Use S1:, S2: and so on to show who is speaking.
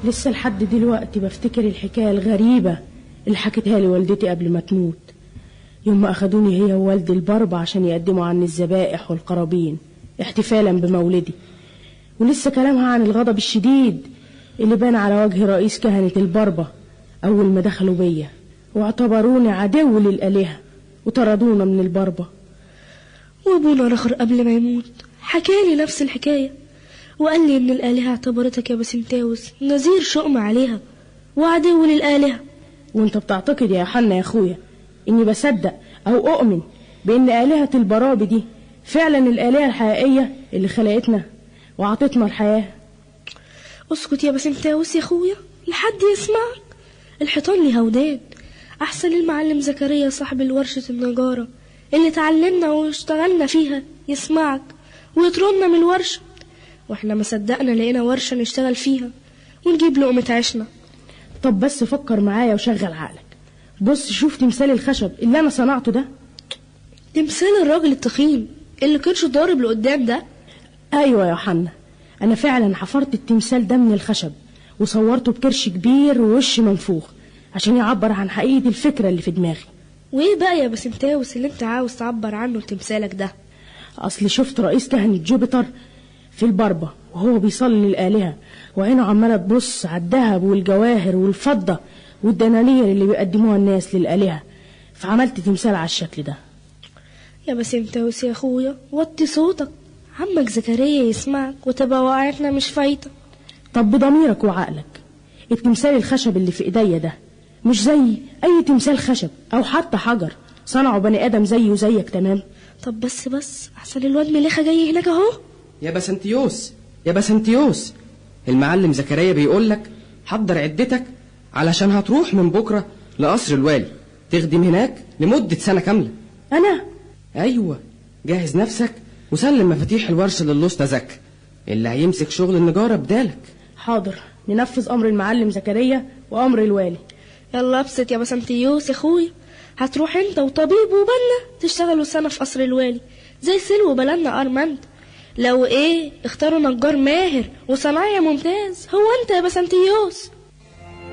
S1: لسه لحد دلوقتي بفتكر الحكاية الغريبة اللي حكتها لي والدتي قبل ما تموت، يوم ما أخدوني هي ووالدي البربة عشان يقدموا عني الذبائح والقرابين احتفالا بمولدي. ولسه كلامها عن الغضب الشديد اللي بان على وجه رئيس كهنة البربة أول ما دخلوا بيا واعتبروني عدو للآلهة وطردونا من البربة.
S2: وابونا رخر قبل ما يموت حكالي نفس الحكاية وقال لي ان الآلهة اعتبرتك يا بسنتاوس نذير شؤم عليها وعدو للآلهة.
S1: وانت بتعتقد يا يوحنا يا اخويا اني بصدق او اؤمن بان آلهة البرابة دي فعلا الآلهة الحقيقية اللي خلقتنا وعطتنا الحياة؟
S2: اسكت يا بسنتاوس يا اخويا لحد يسمعك. الحيطان ليها ودان، احسن المعلم زكريا صاحب الورشة النجارة اللي تعلمنا واشتغلنا فيها يسمعك ويطردنا من الورشة، واحنا ما صدقنا لقينا ورشة نشتغل فيها ونجيب لقمة عيشنا.
S1: طب بس فكر معايا وشغل عقلك. بص شوف تمثال الخشب اللي انا صنعته ده.
S2: تمثال الراجل التخين اللي كرشه ضارب لقدام ده؟
S1: ايوه يا يوحنا، انا فعلا حفرت التمثال ده من الخشب وصورته بكرش كبير ووش منفوخ عشان يعبر عن حقيقة الفكرة اللي في دماغي.
S2: وايه بقى يا بسنتاوس اللي انت عاوز تعبر عنه لتمثالك ده؟
S1: اصلي شفت رئيس كهنة جوبيتر في البربة وهو بيصلي للآلهة وعينه عمالة تبص على الذهب والجواهر والفضة والدنانير اللي بيقدموها الناس للآلهة، فعملت تمثال على الشكل ده.
S2: يا بسنتاوس يا اخويا وطي صوتك، عمك زكريا يسمعك وتبقى وقعتنا مش فايتة.
S1: طب بضميرك وعقلك، التمثال الخشب اللي في ايديا ده مش زي اي تمثال خشب او حتى حجر صنعه بني ادم زيه وزيك تمام؟
S2: طب بس احسن الواد مليخة جاي هناك اهو.
S3: يا بسنتيوس المعلم زكريا بيقولك حضر عدتك علشان هتروح من بكرة لقصر الوالي تخدم هناك لمدة سنة كاملة.
S1: انا؟
S3: ايوه، جهز نفسك وسلم مفاتيح الورشة للوسطى زكا اللي هيمسك شغل النجارة بدالك.
S1: حاضر، ننفذ امر المعلم زكريا وامر الوالي.
S2: يلا ابسط يا بسنتيوس يا اخويا، هتروح انت وطبيب وبنا تشتغلوا سنة في قصر الوالي زي سلو بلدنا ارمنت. لو ايه اختاروا نجار ماهر وصنايعي ممتاز هو انت يا بسنتيوس.